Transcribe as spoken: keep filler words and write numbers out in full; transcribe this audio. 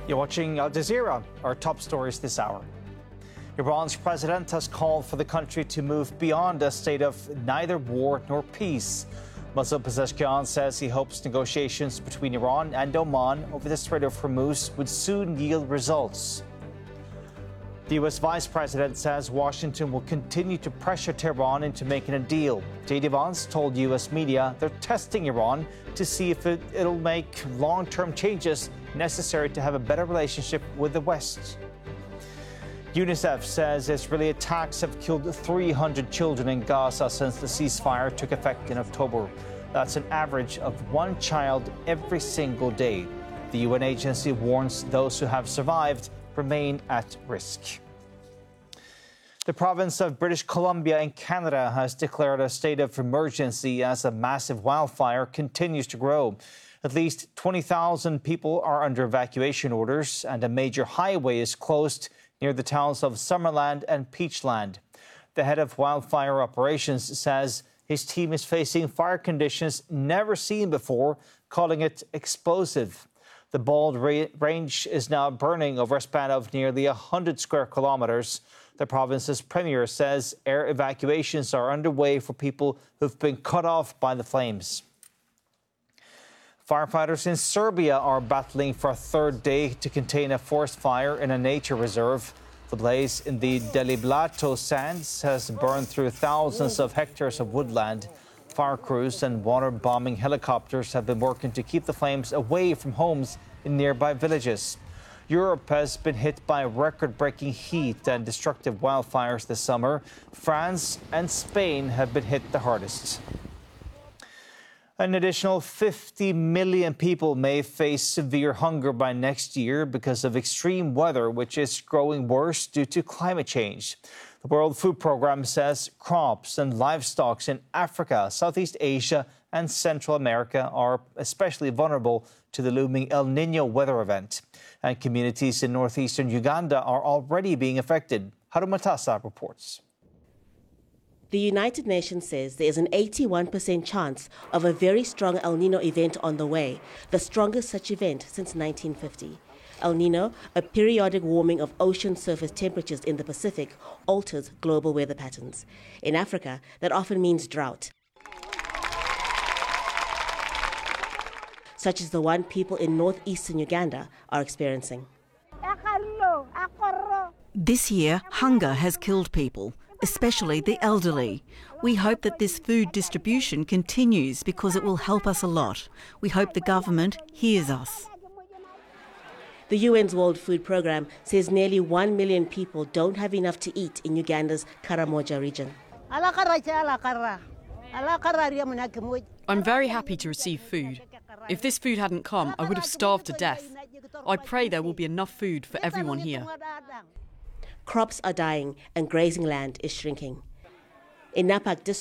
You're watching Al Jazeera, our top stories this hour. Iran's president has called for the country to move beyond a state of neither war nor peace. Masoud Pezeshkian says he hopes negotiations between Iran and Oman over the Strait of Hormuz would soon yield results. The U S Vice President says Washington will continue to pressure Tehran into making a deal. J D Vance told U S media they're testing Iran to see if it, it'll make long-term changes necessary to have a better relationship with the West. UNICEF says Israeli attacks have killed three hundred children in Gaza since the ceasefire took effect in October. That's an average of one child every single day. The U N agency warns those who have survived remain at risk. The province of British Columbia in Canada has declared a state of emergency as a massive wildfire continues to grow. At least twenty thousand people are under evacuation orders, and a major highway is closed near the towns of Summerland and Peachland. The head of wildfire operations says his team is facing fire conditions never seen before, calling it explosive. The Bald Range is now burning over a span of nearly one hundred square kilometres. The province's premier says air evacuations are underway for people who've been cut off by the flames. Firefighters in Serbia are battling for a third day to contain a forest fire in a nature reserve. The blaze in the Deliblato Sands has burned through thousands of hectares of woodland. Fire crews and water-bombing helicopters have been working to keep the flames away from homes in nearby villages. Europe has been hit by record-breaking heat and destructive wildfires this summer. France and Spain have been hit the hardest. An additional fifty million people may face severe hunger by next year because of extreme weather, which is growing worse due to climate change. The World Food Programme says crops and livestock in Africa, Southeast Asia and Central America are especially vulnerable to the looming El Niño weather event. And communities in northeastern Uganda are already being affected. Haru Matasa reports. The United Nations says there is an eighty-one percent chance of a very strong El Niño event on the way, the strongest such event since nineteen fifty. El Niño, a periodic warming of ocean surface temperatures in the Pacific, alters global weather patterns. In Africa, that often means drought, such as the one people in northeastern Uganda are experiencing. This year, hunger has killed people, especially the elderly. We hope that this food distribution continues because it will help us a lot. We hope the government hears us. The U N's World Food Programme says nearly one million people don't have enough to eat in Uganda's Karamoja region. I'm very happy to receive food. If this food hadn't come, I would have starved to death. I pray there will be enough food for everyone here. Crops are dying and grazing land is shrinking. In Napak district,